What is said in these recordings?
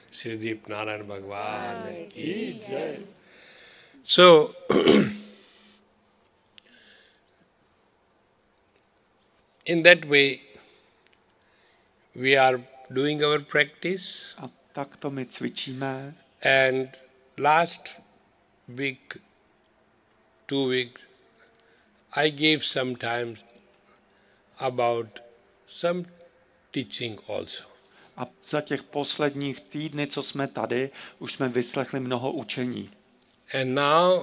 Sridip Narayan Bhagwan ki jai. So, in that way, we are doing our practice. A takto my cvičíme. And last week, 2 weeks, I gave some time about some teaching also. A za těch posledních týdny, co jsme tady, už jsme vyslechli mnoho učení. And now,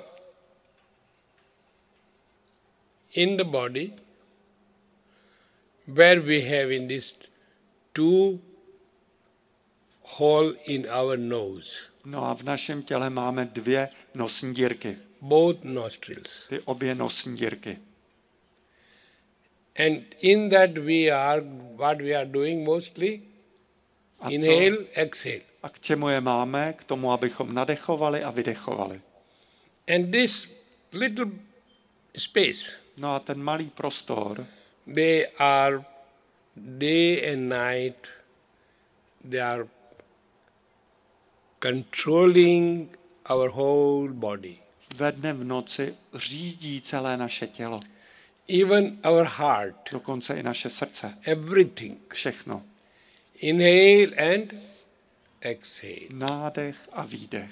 in the body, where we have in this 2 hole in our nose, No a v našem těle máme 2 nosní dírky. both nostrils. Ty obě nosní dírky. And in that what we are doing mostly, A, inhale, exhale. a k čemu je máme? K tomu, abychom nadechovali a vydechovali. And this little space, No a ten malý prostor, they are day and night, they are controlling our whole body. ve dne v noci řídí celé naše tělo. Even our heart, Dokonce i naše srdce. everything. Všechno. Inhale and exhale. Nádech a výdech.